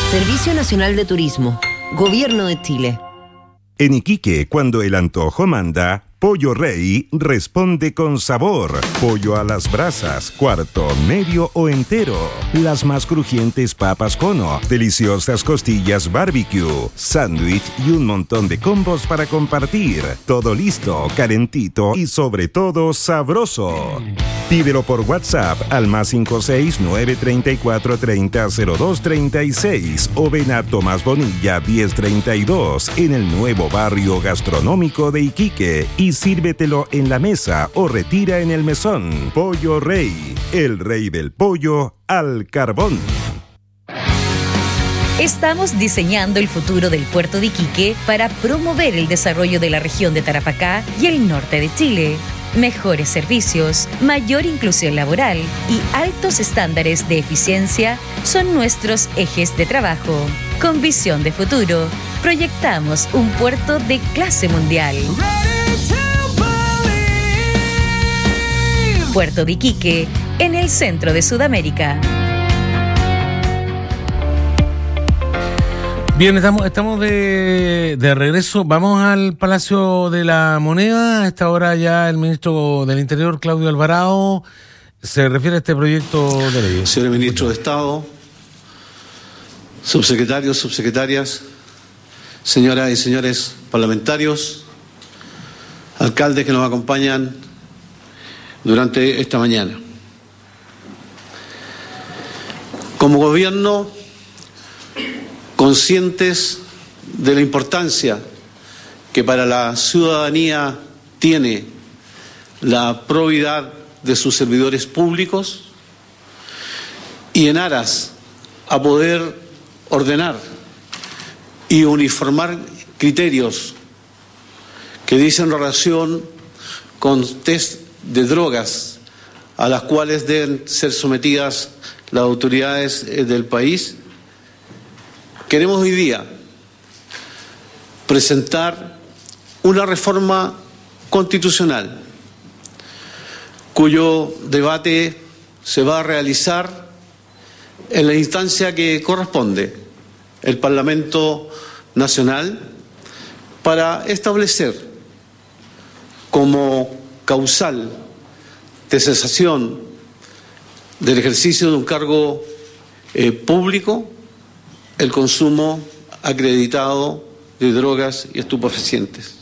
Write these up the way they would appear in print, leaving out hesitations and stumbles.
Servicio Nacional de Turismo, Gobierno de Chile. En Iquique, cuando el antojo manda, Pollo Rey responde con sabor. Pollo a las brasas, cuarto, medio o entero. Las más crujientes papas cono, deliciosas costillas barbecue, sándwich y un montón de combos para compartir. Todo listo, calentito y sobre todo sabroso. Pídelo por WhatsApp al +56 934 30 02 36 o ven a Tomás Bonilla 1032 en el nuevo barrio gastronómico de Iquique y sírvetelo en la mesa o retira en el mesón. Pollo Rey, el rey del pollo al carbón. Estamos diseñando el futuro del puerto de Iquique para promover el desarrollo de la región de Tarapacá y el norte de Chile. Mejores servicios, mayor inclusión laboral y altos estándares de eficiencia son nuestros ejes de trabajo. Con visión de futuro, proyectamos un puerto de clase mundial. Puerto de Iquique, en el centro de Sudamérica. Bien, estamos de regreso. Vamos al Palacio de la Moneda. A esta hora ya el ministro del Interior, Claudio Alvarado, se refiere a este proyecto de ley. Señor Ministro de Estado, subsecretarios, subsecretarias, señoras y señores parlamentarios, alcaldes que nos acompañan durante esta mañana. Como gobierno, conscientes de la importancia que para la ciudadanía tiene la probidad de sus servidores públicos y en aras a poder ordenar y uniformar criterios que dicen relación con test de drogas a las cuales deben ser sometidas las autoridades del país, queremos hoy día presentar una reforma constitucional cuyo debate se va a realizar en la instancia que corresponde, el Parlamento Nacional, para establecer como causal de cesación del ejercicio de un cargo público el consumo acreditado de drogas y estupefacientes.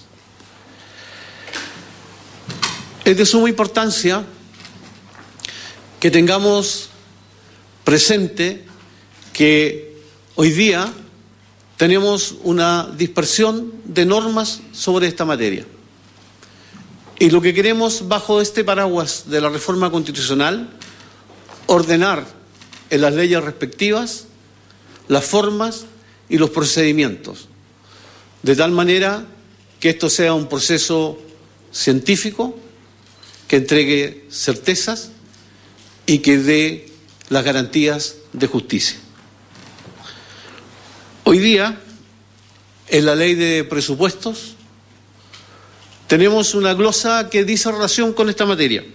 Es de suma importancia que tengamos presente que hoy día tenemos una dispersión de normas sobre esta materia. Y lo que queremos bajo este paraguas de la reforma constitucional, ordenar en las leyes respectivas las formas y los procedimientos, de tal manera que esto sea un proceso científico, que entregue certezas y que dé las garantías de justicia. Hoy día, en la ley de presupuestos, tenemos una glosa que dice relación con esta materia.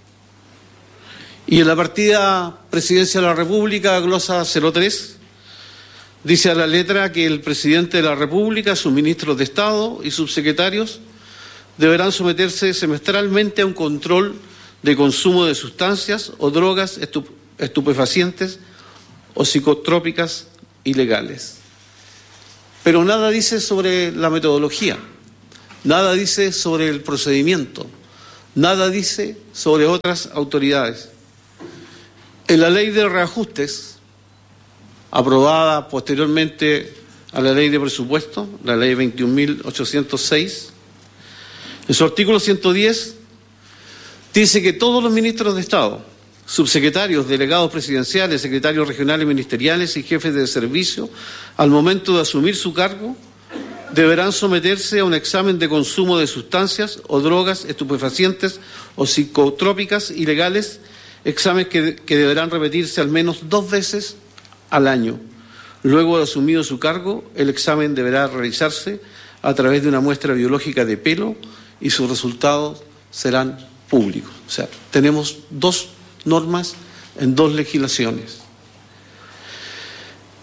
Y en la partida Presidencia de la República, glosa 03, dice a la letra que el presidente de la República, sus ministros de Estado y subsecretarios deberán someterse semestralmente a un control de consumo de sustancias o drogas estupefacientes o psicotrópicas ilegales. Pero nada dice sobre la metodología, nada dice sobre el procedimiento, nada dice sobre otras autoridades. En la ley de reajustes, aprobada posteriormente a la ley de presupuesto, la ley 21.806, en su artículo 110 dice que todos los ministros de Estado, subsecretarios, delegados presidenciales, secretarios regionales ministeriales y jefes de servicio, al momento de asumir su cargo, deberán someterse a un examen de consumo de sustancias o drogas estupefacientes o psicotrópicas ilegales, exámenes que deberán repetirse al menos 2 veces al año. Luego de asumido su cargo, el examen deberá realizarse a través de una muestra biológica de pelo y sus resultados serán públicos. O sea, tenemos 2 normas en 2 legislaciones.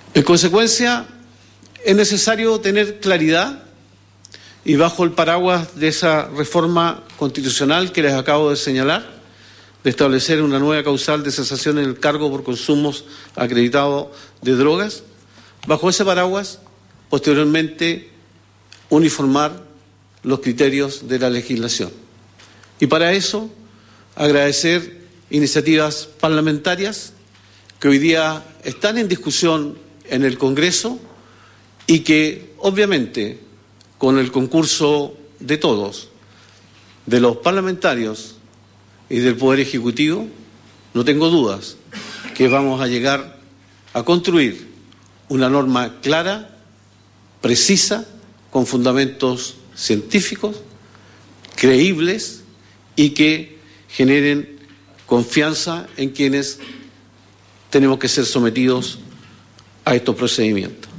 En consecuencia, es necesario tener claridad y bajo el paraguas de esa reforma constitucional que les acabo de señalar, de establecer una nueva causal de cesación en el cargo por consumos acreditados de drogas, bajo ese paraguas, posteriormente, uniformar los criterios de la legislación. Y para eso, agradecer iniciativas parlamentarias que hoy día están en discusión en el Congreso y que, obviamente, con el concurso de todos, de los parlamentarios y del Poder Ejecutivo, no tengo dudas que vamos a llegar a construir una norma clara, precisa, con fundamentos científicos, creíbles y que generen confianza en quienes tenemos que ser sometidos a estos procedimientos.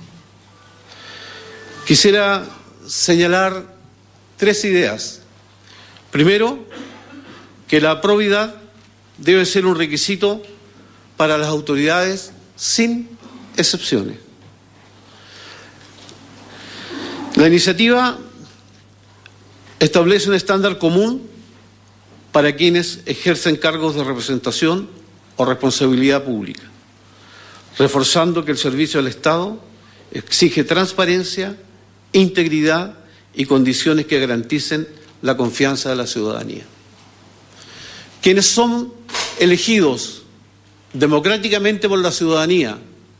Quisiera señalar 3 ideas. Primero, que la probidad debe ser un requisito para las autoridades sin excepciones. La iniciativa establece un estándar común para quienes ejercen cargos de representación o responsabilidad pública, reforzando que el servicio al Estado exige transparencia, integridad y condiciones que garanticen la confianza de la ciudadanía. Quienes son elegidos democráticamente por la ciudadanía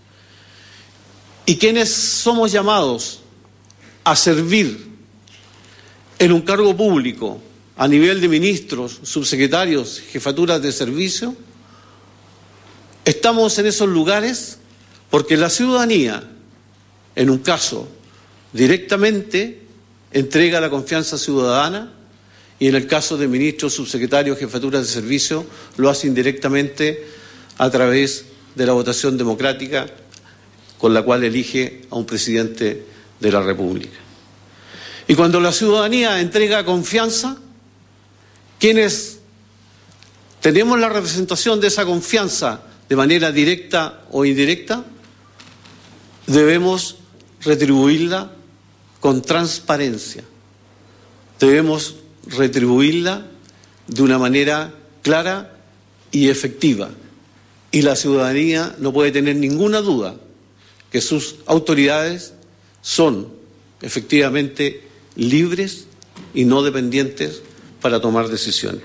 y quienes somos llamados a servir en un cargo público a nivel de ministros, subsecretarios, jefaturas de servicio, estamos en esos lugares porque la ciudadanía, en un caso, directamente entrega la confianza ciudadana y en el caso de ministros, subsecretarios, jefaturas de servicio, lo hace indirectamente a través de la votación democrática con la cual elige a un presidente de la República. Y cuando la ciudadanía entrega confianza, quienes tenemos la representación de esa confianza de manera directa o indirecta, debemos retribuirla con transparencia. Debemos retribuirla de una manera clara y efectiva. Y la ciudadanía no puede tener ninguna duda que sus autoridades son efectivamente libres y no dependientes para tomar decisiones.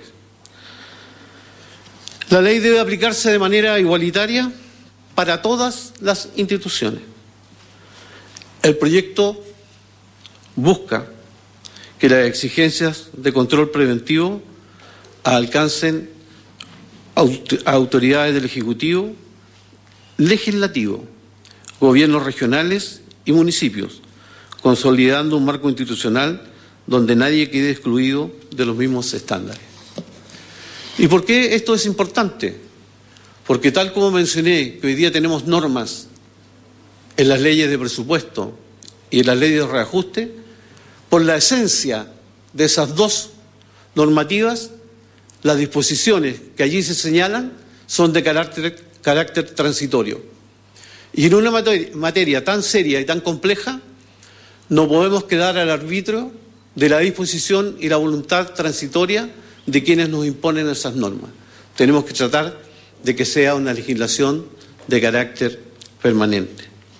La ley debe aplicarse de manera igualitaria para todas las instituciones. El proyecto busca que las exigencias de control preventivo alcancen a autoridades del Ejecutivo, Legislativo, gobiernos regionales y municipios, consolidando un marco institucional donde nadie quede excluido de los mismos estándares. ¿Y por qué esto es importante? Porque tal como mencioné, que hoy día tenemos normas en las leyes de presupuesto y en las leyes de reajuste, por la esencia de esas dos normativas, las disposiciones que allí se señalan son de carácter transitorio. Y en una materia tan seria y tan compleja, no podemos quedar al arbitrio de la disposición y la voluntad transitoria de quienes nos imponen esas normas. Tenemos que tratar de que sea una legislación de carácter permanente.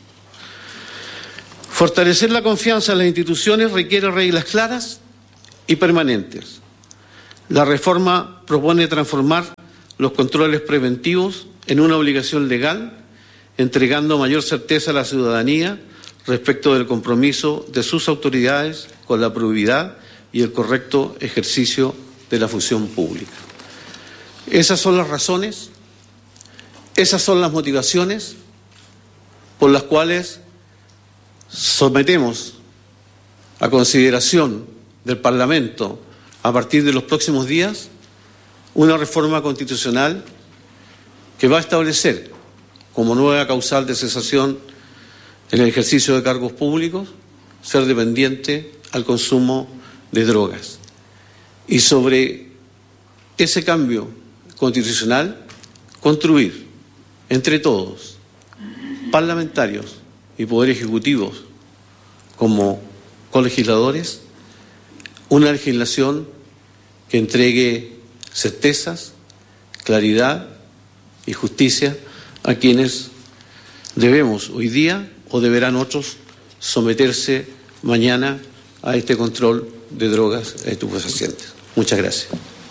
Fortalecer la confianza en las instituciones requiere reglas claras y permanentes. La reforma propone transformar los controles preventivos en una obligación legal, entregando mayor certeza a la ciudadanía respecto del compromiso de sus autoridades con la probidad y el correcto ejercicio de la función pública. Esas son las razones, esas son las motivaciones por las cuales sometemos a consideración del Parlamento a partir de los próximos días una reforma constitucional que va a establecer como nueva causal de cesación en el ejercicio de cargos públicos ser dependiente al consumo de drogas. Y sobre ese cambio constitucional construir entre todos parlamentarios y Poder Ejecutivo como colegisladores una legislación que entregue certezas, claridad y justicia a quienes debemos hoy día o deberán otros someterse mañana a este control de drogas estupefacientes. Muchas gracias.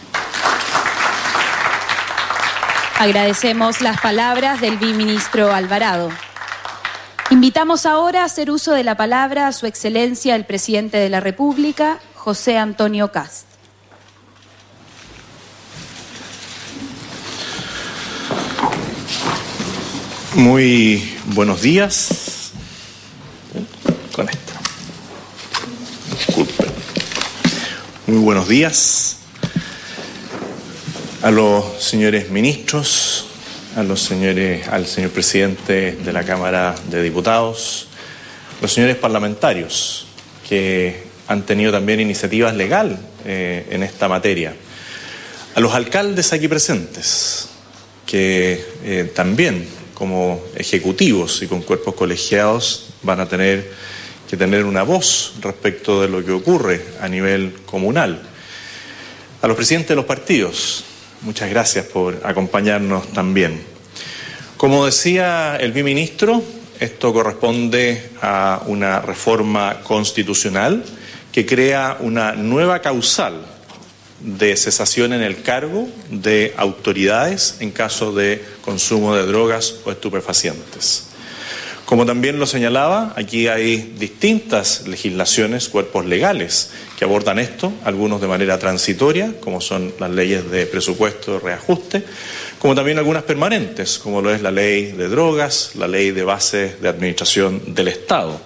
Agradecemos las palabras del viceministro Alvarado. Invitamos ahora a hacer uso de la palabra a Su Excelencia el Presidente de la República, José Antonio Kast. Muy buenos días. Con esto. Disculpen. Muy buenos días a los señores ministros, al señor presidente de la Cámara de Diputados, los señores parlamentarios que han tenido también iniciativas legales en esta materia, a los alcaldes aquí presentes que también como ejecutivos y con cuerpos colegiados van a tener que tener una voz respecto de lo que ocurre a nivel comunal. A los presidentes de los partidos, muchas gracias por acompañarnos también. Como decía el viceministro, esto corresponde a una reforma constitucional que crea una nueva causal de cesación en el cargo de autoridades en caso de consumo de drogas o estupefacientes. Como también lo señalaba, aquí hay distintas legislaciones, cuerpos legales que abordan esto, algunos de manera transitoria, como son las leyes de presupuesto de reajuste, como también algunas permanentes, como lo es la ley de drogas, la ley de bases de administración del Estado.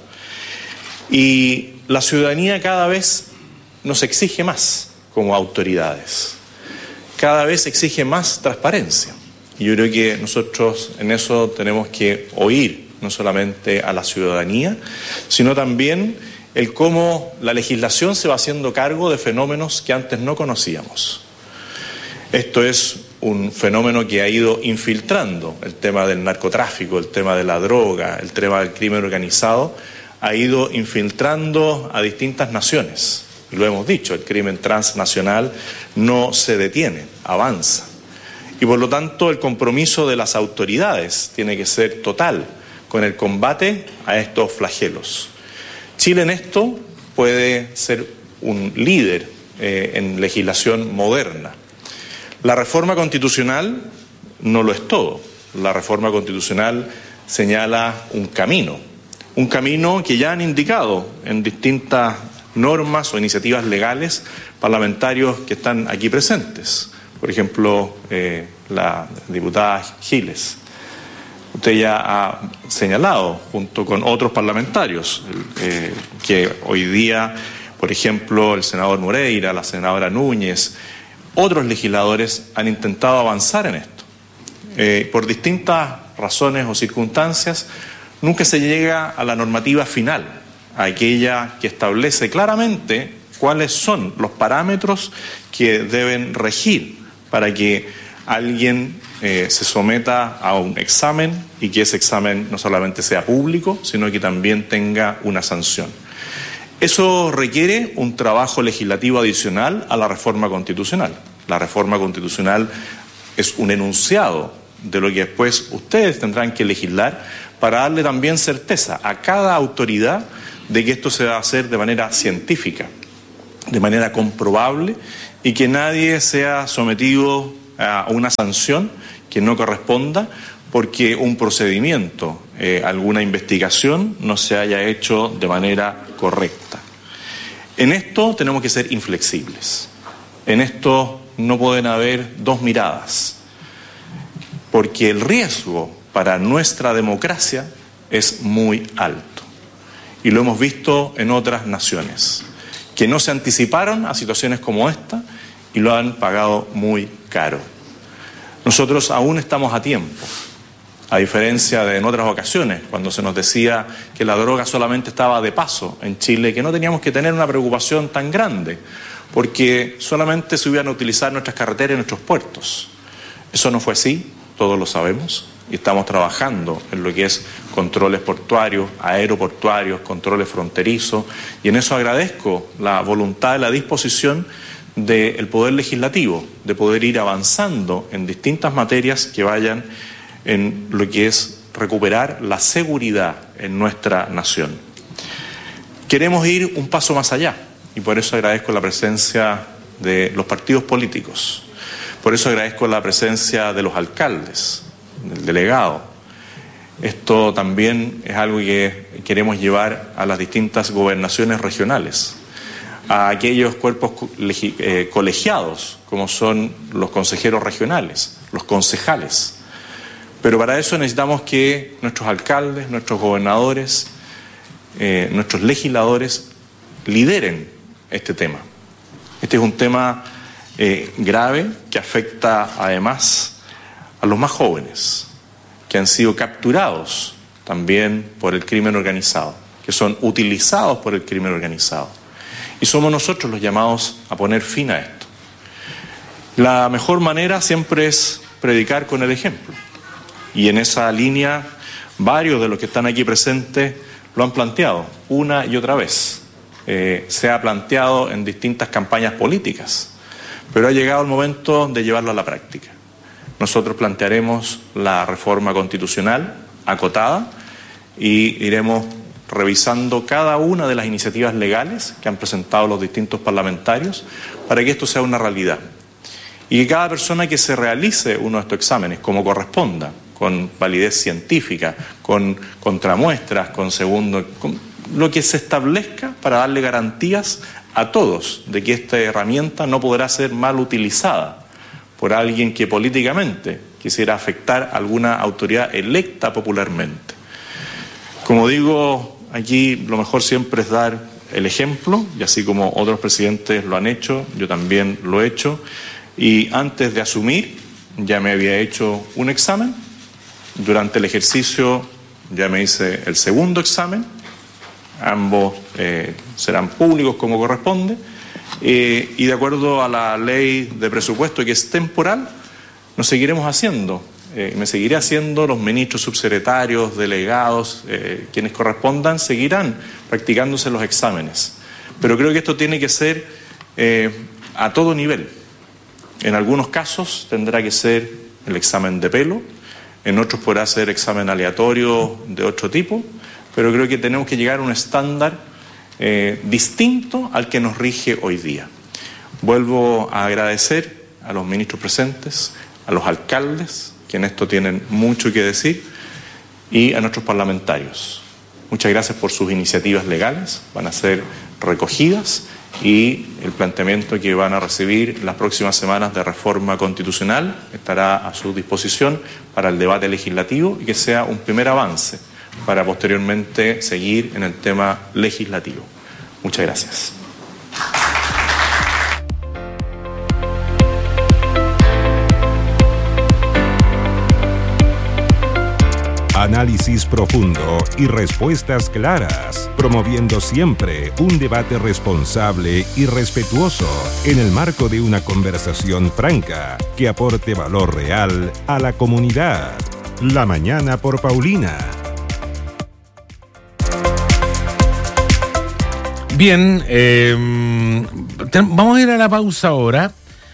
Y la ciudadanía cada vez nos exige más como autoridades. Cada vez exige más transparencia. Y yo creo que nosotros en eso tenemos que oír no solamente a la ciudadanía, sino también el cómo la legislación se va haciendo cargo de fenómenos que antes no conocíamos. Esto es un fenómeno que ha ido infiltrando el tema del narcotráfico, el tema de la droga, el tema del crimen organizado, ha ido infiltrando a distintas naciones. Y lo hemos dicho, el crimen transnacional no se detiene, avanza. Y por lo tanto el compromiso de las autoridades tiene que ser total con el combate a estos flagelos. Chile en esto puede ser un líder en legislación moderna. La reforma constitucional no lo es todo. La reforma constitucional señala un camino que ya han indicado en distintas normas o iniciativas legales parlamentarios que están aquí presentes. Por ejemplo, la diputada Giles. Usted ya ha señalado, junto con otros parlamentarios, que hoy día, por ejemplo, el senador Moreira, la senadora Núñez, otros legisladores han intentado avanzar en esto. Por distintas razones o circunstancias, nunca se llega a la normativa final, a aquella que establece claramente cuáles son los parámetros que deben regir para que alguien se someta a un examen y que ese examen no solamente sea público, sino que también tenga una sanción. Eso requiere un trabajo legislativo adicional a la reforma constitucional. La reforma constitucional es un enunciado de lo que después ustedes tendrán que legislar para darle también certeza a cada autoridad de que esto se va a hacer de manera científica, de manera comprobable y que nadie sea sometido a una sanción que no corresponda porque un procedimiento, alguna investigación no se haya hecho de manera correcta. En esto tenemos que ser inflexibles. En esto no pueden haber dos miradas, porque el riesgo para nuestra democracia es muy alto. Y lo hemos visto en otras naciones, que no se anticiparon a situaciones como esta y lo han pagado muy caro. Nosotros aún estamos a tiempo, a diferencia de en otras ocasiones, cuando se nos decía que la droga solamente estaba de paso en Chile, que no teníamos que tener una preocupación tan grande, porque solamente se iban a utilizar nuestras carreteras y nuestros puertos. Eso no fue así, todos lo sabemos, y estamos trabajando en lo que es controles portuarios, aeroportuarios, controles fronterizos, y en eso agradezco la voluntad y la disposición del Poder Legislativo de poder ir avanzando en distintas materias que vayan en lo que es recuperar la seguridad en nuestra nación. Queremos ir un paso más allá y por eso agradezco la presencia de los partidos políticos, por eso agradezco la presencia de los alcaldes, del delegado. Esto también es algo que queremos llevar a las distintas gobernaciones regionales, a aquellos cuerpos colegiados, como son los consejeros regionales, los concejales. Pero para eso necesitamos que nuestros alcaldes, nuestros gobernadores, nuestros legisladores lideren este tema. Este es un tema grave que afecta además a los más jóvenes, que han sido capturados también por el crimen organizado, que son utilizados por el crimen organizado. Y somos nosotros los llamados a poner fin a esto. La mejor manera siempre es predicar con el ejemplo. Y en esa línea, varios de los que están aquí presentes lo han planteado una y otra vez. Se ha planteado en distintas campañas políticas, pero ha llegado el momento de llevarlo a la práctica. Nosotros plantearemos la reforma constitucional acotada y iremos revisando cada una de las iniciativas legales que han presentado los distintos parlamentarios para que esto sea una realidad. Y que cada persona que se realice uno de estos exámenes, como corresponda, con validez científica, con contramuestras, con lo que se establezca para darle garantías a todos de que esta herramienta no podrá ser mal utilizada por alguien que políticamente quisiera afectar a alguna autoridad electa popularmente. Como digo, aquí lo mejor siempre es dar el ejemplo, y así como otros presidentes lo han hecho, yo también lo he hecho, y antes de asumir ya me había hecho un examen. Durante el ejercicio ya me hice el segundo examen, ambos serán públicos como corresponde, y de acuerdo a la ley de presupuesto, que es temporal, nos seguiremos haciendo, me seguiré haciendo, los ministros, subsecretarios, delegados, quienes correspondan, seguirán practicándose los exámenes. Pero creo que esto tiene que ser a todo nivel. En algunos casos tendrá que ser el examen de pelo, en otros podrá ser examen aleatorio de otro tipo, pero creo que tenemos que llegar a un estándar distinto al que nos rige hoy día. Vuelvo a agradecer a los ministros presentes, a los alcaldes, que en esto tienen mucho que decir, y a nuestros parlamentarios. Muchas gracias por sus iniciativas legales, van a ser recogidas, y el planteamiento que van a recibir las próximas semanas de reforma constitucional estará a su disposición para el debate legislativo y que sea un primer avance para posteriormente seguir en el tema legislativo. Muchas gracias. Análisis profundo y respuestas claras, promoviendo siempre un debate responsable y respetuoso en el marco de una conversación franca que aporte valor real a la comunidad. La Mañana por Paulina. Bien, vamos a ir a la pausa ahora.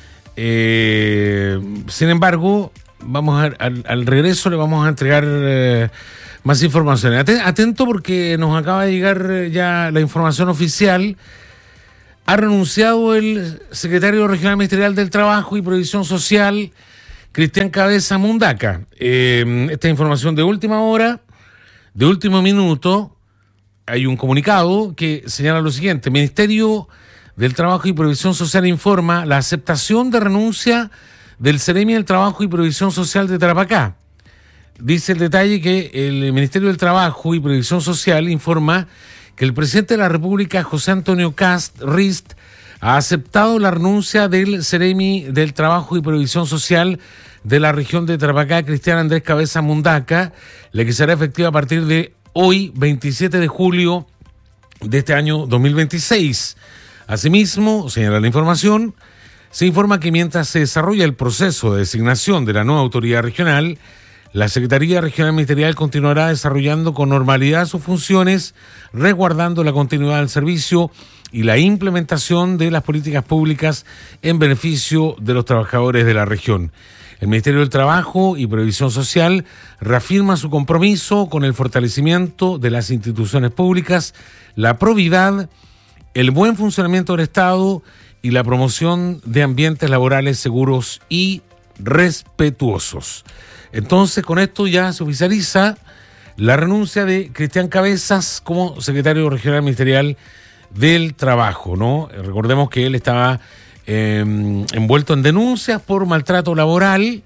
Sin embargo, al regreso le vamos a entregar más información. Atento porque nos acaba de llegar ya la información oficial. Ha renunciado el secretario regional ministerial del Trabajo y Previsión Social, Cristian Cabeza Mundaca. Esta información de última hora, de último minuto. Hay un comunicado que señala lo siguiente: Ministerio del Trabajo y Previsión Social informa la aceptación de renuncia del Ceremi del Trabajo y Previsión Social de Tarapacá. Dice el detalle que el Ministerio del Trabajo y Previsión Social informa que el presidente de la República, José Antonio Kast Rist, ha aceptado la renuncia del Ceremi del Trabajo y Previsión Social de la región de Tarapacá, Cristian Andrés Cabeza Mundaca, la que será efectiva a partir de hoy, 27 de julio de este año 2026. Asimismo, señala la información, se informa que mientras se desarrolla el proceso de designación de la nueva autoridad regional, La Secretaría Regional Ministerial continuará desarrollando con normalidad sus funciones, resguardando la continuidad del servicio y la implementación de las políticas públicas en beneficio de los trabajadores de la región. El Ministerio del Trabajo y Previsión Social reafirma su compromiso con el fortalecimiento de las instituciones públicas, la probidad, el buen funcionamiento del Estado y la promoción de ambientes laborales seguros y respetuosos. Entonces, con esto ya se oficializa la renuncia de Cristian Cabezas como secretario regional ministerial del Trabajo, ¿no? Recordemos que él estaba envuelto en denuncias por maltrato laboral.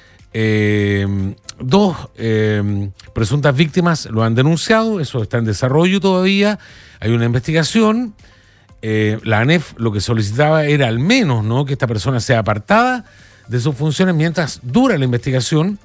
Dos presuntas víctimas lo han denunciado, eso está en desarrollo todavía, hay una investigación. La ANEF lo que solicitaba era al menos, ¿no?, que esta persona sea apartada de sus funciones mientras dura la investigación.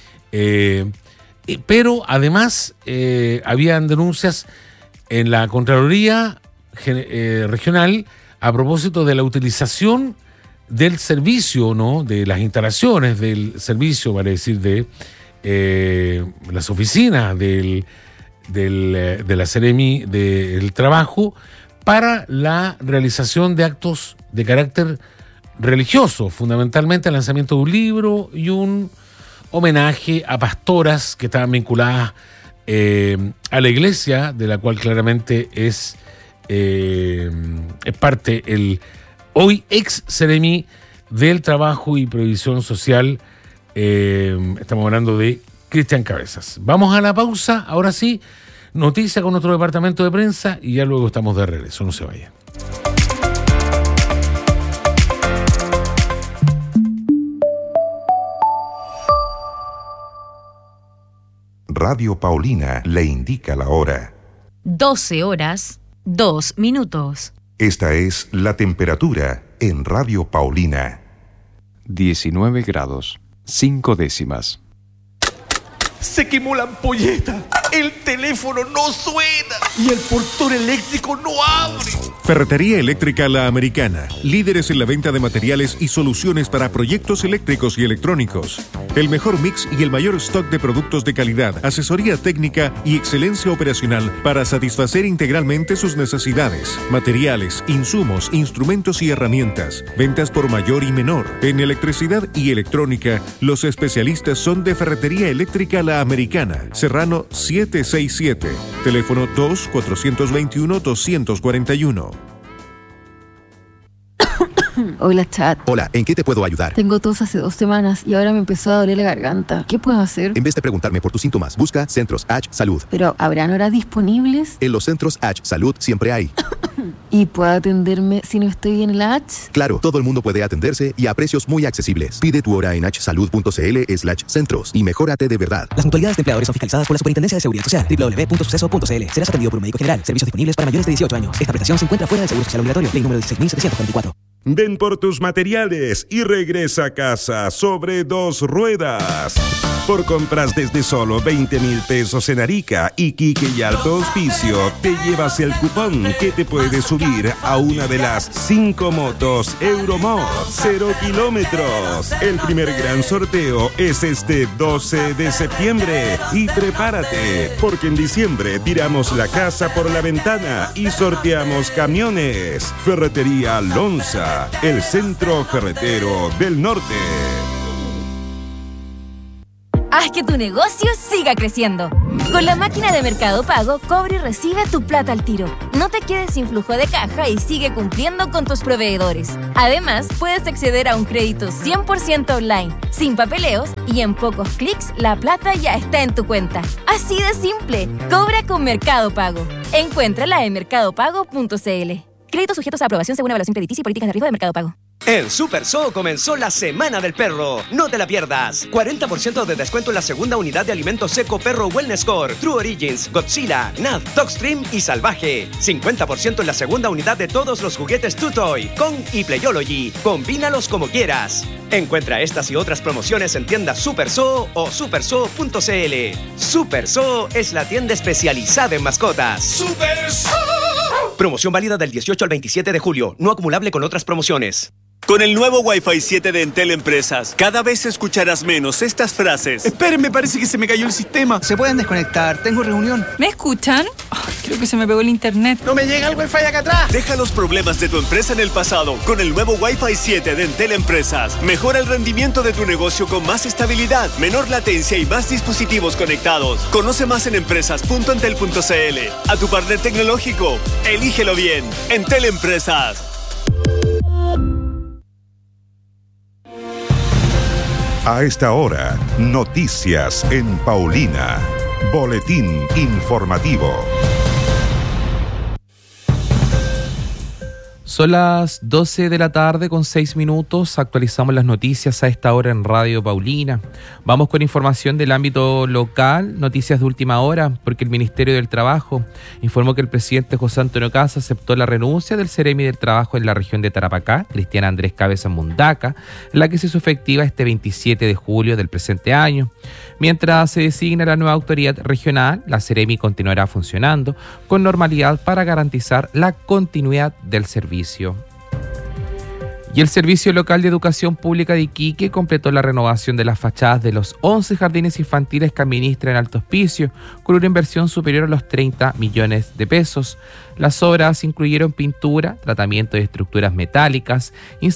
Pero además habían denuncias en la Contraloría Regional a propósito de la utilización del servicio, ¿no?, de las instalaciones del servicio, vale decir, de las oficinas de la Seremi del Trabajo para la realización de actos de carácter religioso, fundamentalmente el lanzamiento de un libro y un homenaje a pastoras que estaban vinculadas a la iglesia, de la cual claramente es parte el hoy ex Seremi del Trabajo y Previsión Social. Estamos hablando de Cristian Cabezas. Vamos a la pausa, ahora sí, noticia con nuestro departamento de prensa y ya luego estamos de regreso, no se vayan. Radio Paulina le indica la hora. 12 horas, 2 minutos. Esta es la temperatura en Radio Paulina. 19 grados, 5 décimas. Se quemó la ampolleta, el teléfono no suena y el portón eléctrico no abre. Ferretería Eléctrica La Americana, líderes en la venta de materiales y soluciones para proyectos eléctricos y electrónicos. El mejor mix y el mayor stock de productos de calidad, asesoría técnica y excelencia operacional para satisfacer integralmente sus necesidades. Materiales, insumos, instrumentos y herramientas. Ventas por mayor y menor. En electricidad y electrónica, los especialistas son de Ferretería Eléctrica La Americana, Serrano 767, teléfono 2-421-241. Hola, chat. Hola, ¿en qué te puedo ayudar? Tengo tos hace 2 semanas y ahora me empezó a doler la garganta. ¿Qué puedo hacer? En vez de preguntarme por tus síntomas, busca Centros H Salud. ¿Pero habrán horas disponibles? En los Centros H Salud siempre hay. ¿Y puedo atenderme si no estoy en la H? Claro, todo el mundo puede atenderse y a precios muy accesibles. Pide tu hora en hsalud.cl/centros y mejórate de verdad. Las mutualidades de empleadores son fiscalizadas por la Superintendencia de Seguridad Social. www.suceso.cl. Serás atendido por un médico general. Servicios disponibles para mayores de 18 años. Esta prestación se encuentra fuera del Seguro Social Obligatorio. Ley número 16.744. Ven por tus materiales y regresa a casa sobre 2 ruedas. Por compras desde solo 20,000 pesos en Arica, Iquique y Alto Hospicio, te llevas el cupón que te puede subir a una de las 5 motos Euromod 0 kilómetros. El primer gran sorteo es este 12 de septiembre. Y prepárate, porque en diciembre tiramos la casa por la ventana y sorteamos camiones. Ferretería Lonza, el centro ferretero del norte. Haz que tu negocio siga creciendo. Con la máquina de Mercado Pago, cobra y recibe tu plata al tiro. No te quedes sin flujo de caja y sigue cumpliendo con tus proveedores. Además, puedes acceder a un crédito 100% online, sin papeleos y en pocos clics la plata ya está en tu cuenta. Así de simple. Cobra con Mercado Pago. Encuéntrala en mercadopago.cl. Créditos sujetos a aprobación según evaluación crediticia y políticas de riesgo de Mercado Pago. En Super Zoo comenzó la Semana del Perro. No te la pierdas. 40% de descuento en la segunda unidad de alimento seco Perro Wellness Core, True Origins, Godzilla, Nad, Dogstream y Salvaje. 50% en la segunda unidad de todos los juguetes Tutoy, Kong y Playology. Combínalos como quieras. Encuentra estas y otras promociones en tiendas Super Zoo o superzoo.cl. Super Zoo es la tienda especializada en mascotas. ¡Super Zoo! Promoción válida del 18 al 27 de julio. No acumulable con otras promociones. Con el nuevo Wi-Fi 7 de Entel Empresas, cada vez escucharás menos estas frases. Esperen, me parece que se me cayó el sistema. Se pueden desconectar, tengo reunión. ¿Me escuchan? Creo que se me pegó el internet. ¡No me llega el Wi-Fi acá atrás! Deja los problemas de tu empresa en el pasado con el nuevo Wi-Fi 7 de Entel Empresas. Mejora el rendimiento de tu negocio con más estabilidad, menor latencia y más dispositivos conectados. Conoce más en empresas.entel.cl. A tu partner tecnológico, elígelo bien. Entel Empresas. A esta hora, noticias en Paulina. Boletín informativo. Son las 12 de la tarde con 6 minutos. Actualizamos las noticias a esta hora en Radio Paulina. Vamos con información del ámbito local, noticias de última hora, porque el Ministerio del Trabajo informó que el presidente José Antonio Kast aceptó la renuncia del Seremi del Trabajo en la región de Tarapacá, Cristian Andrés Cabeza Mundaca, la que se hizo efectiva este 27 de julio del presente año. Mientras se designa la nueva autoridad regional, la Seremi continuará funcionando con normalidad para garantizar la continuidad del servicio. Y el Servicio Local de Educación Pública de Iquique completó la renovación de las fachadas de los 11 jardines infantiles que administra en Alto Hospicio, con una inversión superior a los 30 millones de pesos. Las obras incluyeron pintura, tratamiento de estructuras metálicas,